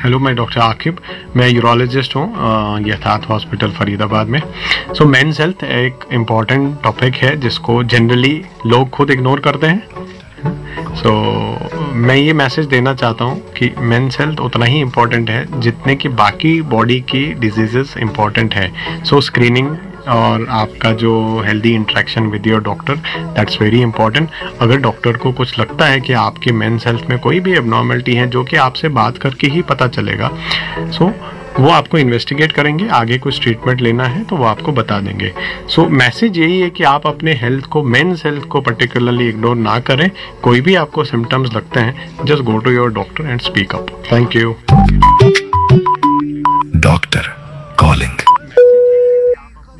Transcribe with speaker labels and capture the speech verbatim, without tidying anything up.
Speaker 1: Hello, मैं doctor Aqib, मैं urologist हूँ यथार्थ हॉस्पिटल फरीदाबाद में। सो मेंस हेल्थ एक इम्पॉर्टेंट टॉपिक है जिसको जनरली लोग खुद इग्नोर करते हैं। सो so, मैं ये मैसेज देना चाहता हूँ कि मेंस हेल्थ उतना ही इम्पॉर्टेंट है जितने कि बाकी बॉडी की डिजीजेस इम्पॉर्टेंट है। सो स्क्रीनिंग और आपका जो healthy interaction with your doctor, that's very important. अगर डॉक्टर को कुछ लगता है कि आपकी मेंस हेल्थ में कोई भी एबनॉर्मलिटी है जो कि आपसे बात करके ही पता चलेगा, सो so, वो आपको इन्वेस्टिगेट करेंगे, आगे कुछ ट्रीटमेंट लेना है तो वो आपको बता देंगे। सो so, मैसेज यही है कि आप अपने हेल्थ को, मेंस हेल्थ को पर्टिकुलरली इग्नोर ना करें। कोई भी आपको सिम्टम्स लगते हैं, just go to your doctor and speak up. Thank you.